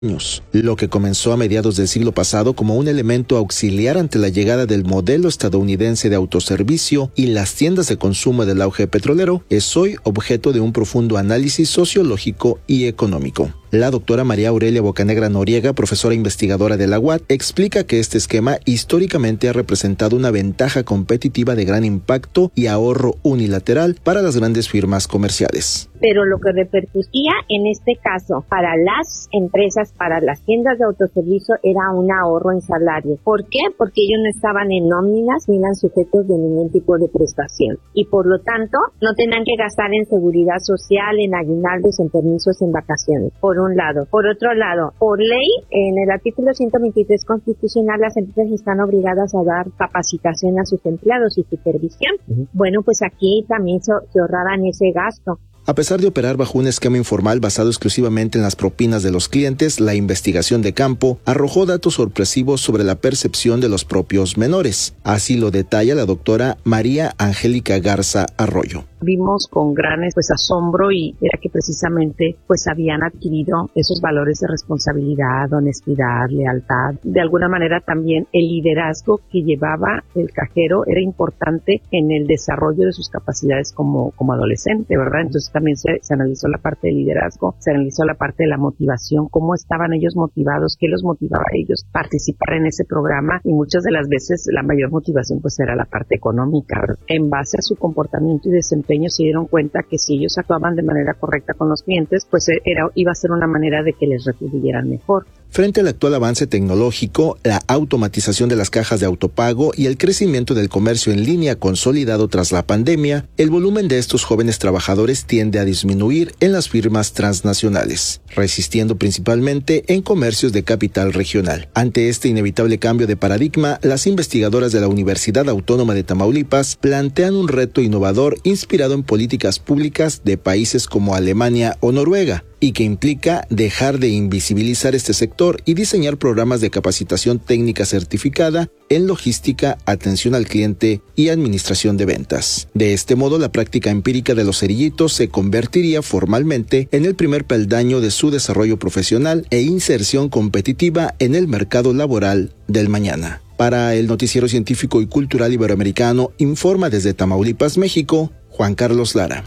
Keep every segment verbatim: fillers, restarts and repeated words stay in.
años, lo que comenzó a mediados del siglo pasado como un elemento auxiliar ante la llegada del modelo estadounidense de autoservicio y las tiendas de consumo del auge petrolero, es hoy objeto de un profundo análisis sociológico y económico. La doctora María Aurelia Bocanegra Noriega, profesora investigadora de la U A T, explica que este esquema históricamente ha representado una ventaja competitiva de gran impacto y ahorro unilateral para las grandes firmas comerciales. Pero lo que repercutía en este caso para las empresas, para las tiendas de autoservicio, era un ahorro en salario. ¿Por qué? Porque ellos no estaban en nóminas ni eran sujetos de ningún tipo de prestación. Y por lo tanto, no tenían que gastar en seguridad social, en aguinaldos, en permisos, en vacaciones. Por un lado. Por otro lado, por ley, en el artículo ciento veintitrés constitucional, las empresas están obligadas a dar capacitación a sus empleados y supervisión. Uh-huh. Bueno, pues aquí también se, se ahorraban ese gasto. A pesar de operar bajo un esquema informal basado exclusivamente en las propinas de los clientes, la investigación de campo arrojó datos sorpresivos sobre la percepción de los propios menores. Así lo detalla la doctora María Angélica Garza Arroyo. Vimos con gran pues asombro y era que precisamente pues habían adquirido esos valores de responsabilidad, honestidad, lealtad. De alguna manera también el liderazgo que llevaba el cajero era importante en el desarrollo de sus capacidades como, como adolescente, ¿verdad? Entonces también se, se analizó la parte del liderazgo, se analizó la parte de la motivación, cómo estaban ellos motivados, qué los motivaba a ellos a participar en ese programa, y muchas de las veces la mayor motivación pues era la parte económica, ¿verdad? En base a su comportamiento y desempeño se dieron cuenta que si ellos actuaban de manera correcta con los clientes, pues era, iba a ser una manera de que les retribuyieran mejor. Frente al actual avance tecnológico, la automatización de las cajas de autopago y el crecimiento del comercio en línea consolidado tras la pandemia, el volumen de estos jóvenes trabajadores tiende a disminuir en las firmas transnacionales, resistiendo principalmente en comercios de capital regional. Ante este inevitable cambio de paradigma, las investigadoras de la Universidad Autónoma de Tamaulipas plantean un reto innovador inspirado en políticas públicas de países como Alemania o Noruega, y que implica dejar de invisibilizar este sector y diseñar programas de capacitación técnica certificada en logística, atención al cliente y administración de ventas. De este modo, la práctica empírica de los cerillitos se convertiría formalmente en el primer peldaño de su desarrollo profesional e inserción competitiva en el mercado laboral del mañana. Para el Noticiero Científico y Cultural Iberoamericano, informa desde Tamaulipas, México, Juan Carlos Lara.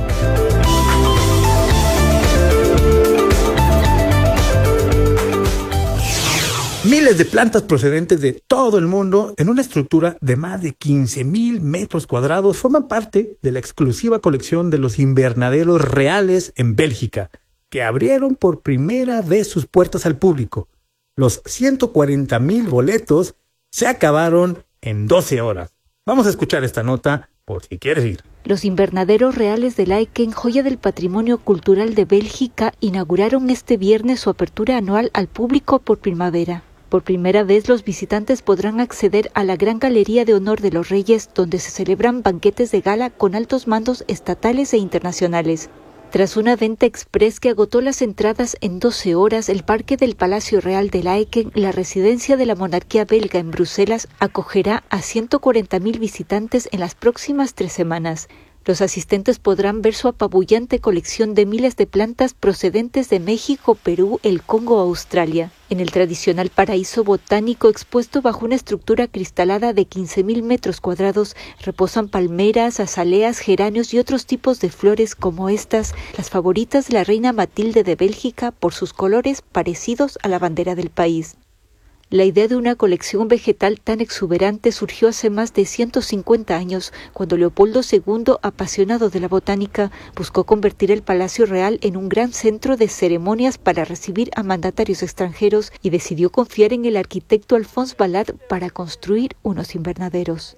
Miles de plantas procedentes de todo el mundo en una estructura de más de quince mil metros cuadrados forman parte de la exclusiva colección de los invernaderos reales en Bélgica, que abrieron por primera vez sus puertas al público. Los ciento cuarenta mil boletos se acabaron en doce horas. Vamos a escuchar esta nota por si quieres ir. Los invernaderos reales de Laeken, joya del patrimonio cultural de Bélgica, inauguraron este viernes su apertura anual al público por primavera. Por primera vez, los visitantes podrán acceder a la Gran Galería de Honor de los Reyes, donde se celebran banquetes de gala con altos mandos estatales e internacionales. Tras una venta express que agotó las entradas en doce horas, el Parque del Palacio Real de Laeken, la residencia de la monarquía belga en Bruselas, acogerá a ciento cuarenta mil visitantes en las próximas tres semanas. Los asistentes podrán ver su apabullante colección de miles de plantas procedentes de México, Perú, el Congo o Australia. En el tradicional paraíso botánico expuesto bajo una estructura cristalada de quince mil metros cuadrados, reposan palmeras, azaleas, geranios y otros tipos de flores como estas, las favoritas de la reina Matilde de Bélgica por sus colores parecidos a la bandera del país. La idea de una colección vegetal tan exuberante surgió hace más de ciento cincuenta años, cuando Leopoldo segundo, apasionado de la botánica, buscó convertir el Palacio Real en un gran centro de ceremonias para recibir a mandatarios extranjeros y decidió confiar en el arquitecto Alphonse Ballade para construir unos invernaderos.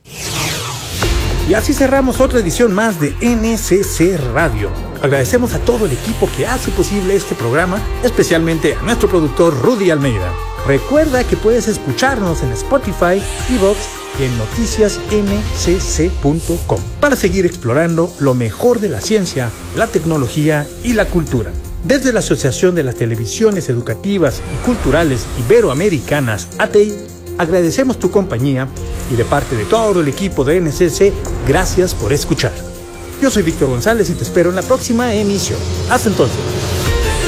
Y así cerramos otra edición más de N C C Radio. Agradecemos a todo el equipo que hace posible este programa, especialmente a nuestro productor Rudy Almeida. Recuerda que puedes escucharnos en Spotify, iVoox y en noticias ene ce ce punto com para seguir explorando lo mejor de la ciencia, la tecnología y la cultura. Desde la Asociación de las Televisiones Educativas y Culturales Iberoamericanas, A T E I, agradecemos tu compañía y de parte de todo el equipo de N C C, gracias por escuchar. Yo soy Víctor González y te espero en la próxima emisión. Hasta entonces.